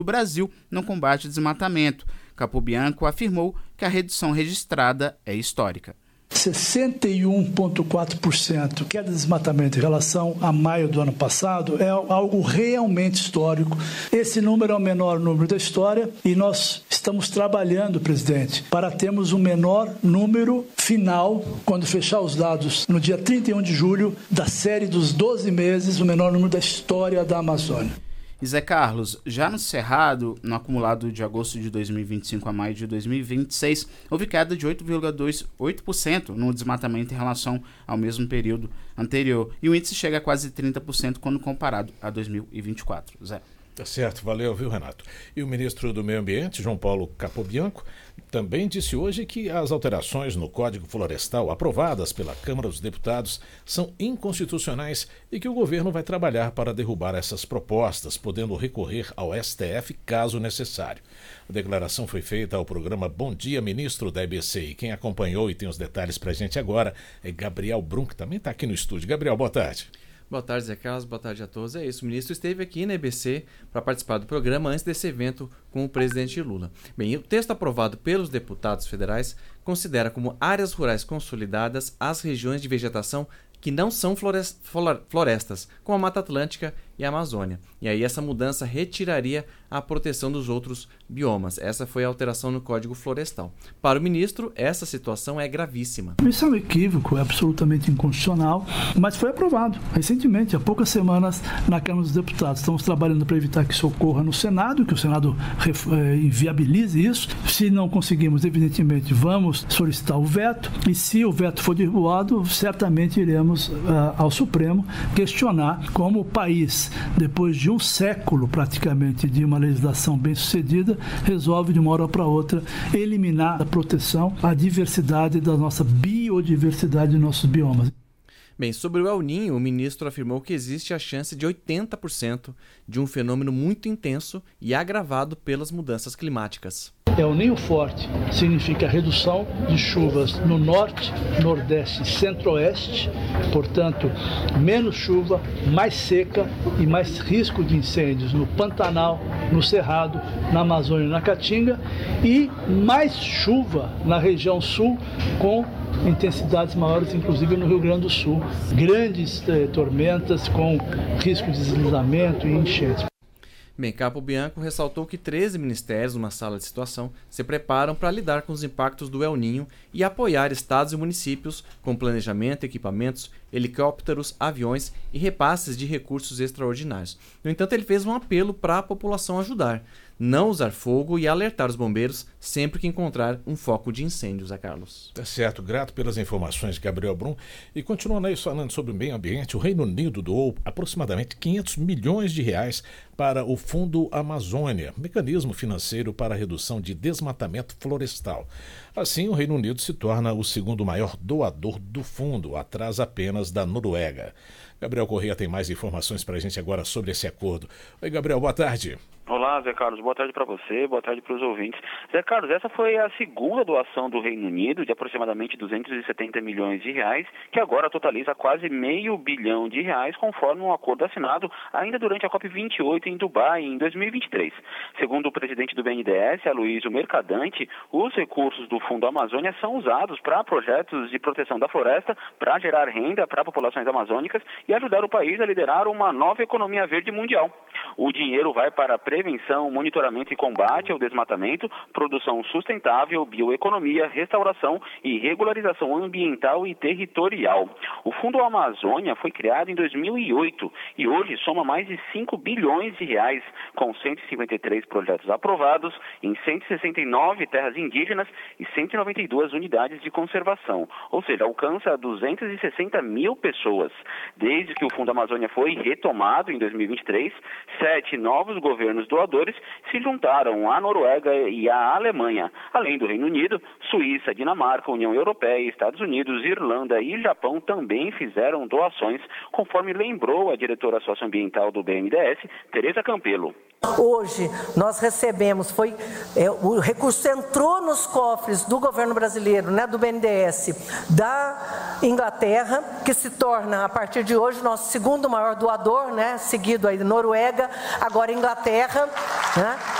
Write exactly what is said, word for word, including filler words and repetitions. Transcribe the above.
do Brasil no combate ao desmatamento. Capobianco afirmou que a redução registrada é histórica. sessenta e um vírgula quatro por cento queda de desmatamento em relação a maio do ano passado é algo realmente histórico. Esse número é o menor número da história e nós estamos trabalhando, presidente, para termos o menor número final, quando fechar os dados no dia trinta e um de julho, da série dos doze meses, o menor número da história da Amazônia. E Zé Carlos, já no Cerrado, no acumulado de agosto de dois mil e vinte e cinco a maio de dois mil e vinte e seis, houve queda de oito vírgula vinte e oito por cento no desmatamento em relação ao mesmo período anterior. E o índice chega a quase trinta por cento quando comparado a dois mil e vinte e quatro. Zé. Tá certo, valeu, viu, Renato? E o ministro do Meio Ambiente, João Paulo Capobianco, também disse hoje que as alterações no Código Florestal aprovadas pela Câmara dos Deputados são inconstitucionais e que o governo vai trabalhar para derrubar essas propostas, podendo recorrer ao S T F caso necessário. A declaração foi feita ao programa Bom Dia, Ministro, da E B C. E quem acompanhou e tem os detalhes para a gente agora é Gabriel Brum, que também está aqui no estúdio. Gabriel, boa tarde. Boa tarde, Zé Carlos. Boa tarde a todos. É isso, o ministro esteve aqui na E B C para participar do programa antes desse evento com o presidente Lula. Bem, o texto aprovado pelos deputados federais considera como áreas rurais consolidadas as regiões de vegetação que não são florestas, como a Mata Atlântica e a Amazônia. E aí essa mudança retiraria a proteção dos outros biomas. Essa foi a alteração no Código Florestal. Para o ministro, essa situação é gravíssima. Isso é um equívoco, é absolutamente inconstitucional, mas foi aprovado recentemente, há poucas semanas, na Câmara dos Deputados. Estamos trabalhando para evitar que isso ocorra no Senado, que o Senado eh, inviabilize isso. Se não conseguimos, evidentemente, vamos solicitar o veto, e se o veto for derrubado, certamente iremos Uh, ao Supremo questionar como o país, depois de um século praticamente de uma legislação bem sucedida, resolve de uma hora para outra eliminar a proteção, a diversidade da nossa biodiversidade dos nossos biomas. Bem, sobre o El Niño, o ministro afirmou que existe a chance de oitenta por cento de um fenômeno muito intenso e agravado pelas mudanças climáticas. El Niño forte significa redução de chuvas no norte, nordeste e centro-oeste, portanto, menos chuva, mais seca e mais risco de incêndios no Pantanal, no Cerrado, na Amazônia e na Caatinga, e mais chuva na região sul, com intensidades maiores, inclusive no Rio Grande do Sul. Grandes eh, tormentas com risco de deslizamento e enchentes. Bem, Capobianco ressaltou que treze ministérios, numa sala de situação, se preparam para lidar com os impactos do El Niño e apoiar estados e municípios com planejamento, equipamentos, helicópteros, aviões e repasses de recursos extraordinários. No entanto, ele fez um apelo para a população ajudar, não usar fogo e alertar os bombeiros sempre que encontrar um foco de incêndio, Zé Carlos. Tá certo, grato pelas informações, Gabriel Brum. E continuando aí falando sobre o meio ambiente, o Reino Unido doou aproximadamente quinhentos milhões de reais para o Fundo Amazônia, mecanismo financeiro para a redução de desmatamento florestal. Assim, o Reino Unido se torna o segundo maior doador do fundo, atrás apenas da Noruega. Gabriel Corrêa tem mais informações para a gente agora sobre esse acordo. Oi, Gabriel, boa tarde. Olá, Zé Carlos. Boa tarde para você, boa tarde para os ouvintes. Zé Carlos, essa foi a segunda doação do Reino Unido, de aproximadamente duzentos e setenta milhões de reais, que agora totaliza quase meio bilhão de reais, conforme um acordo assinado ainda durante a COP vinte e oito em Dubai, em dois mil e vinte e três. Segundo o presidente do B N D E S, Aloysio Mercadante, os recursos do Fundo Amazônia são usados para projetos de proteção da floresta, para gerar renda para populações amazônicas e ajudar o país a liderar uma nova economia verde mundial. O dinheiro vai para prevenção, monitoramento e combate ao desmatamento, produção sustentável, bioeconomia, restauração e regularização ambiental e territorial. O Fundo Amazônia foi criado em dois mil e oito e hoje soma mais de cinco bilhões de reais, com cento e cinquenta e três projetos aprovados em cento e sessenta e nove terras indígenas e cento e noventa e duas unidades de conservação, ou seja, alcança duzentas e sessenta mil pessoas. Desde que o Fundo Amazônia foi retomado em dois mil e vinte e três, sete novos governos doadores se juntaram à Noruega e à Alemanha, além do Reino Unido, Suíça, Dinamarca, União Europeia, Estados Unidos, Irlanda e Japão também fizeram doações, conforme lembrou a diretora socioambiental do B N D E S, Tereza Campelo. Hoje nós recebemos, foi, é, o recurso entrou nos cofres do governo brasileiro, né, do B N D E S, da Inglaterra, que se torna a partir de hoje nosso segundo maior doador, né, seguido aí da Noruega, agora Inglaterra. né?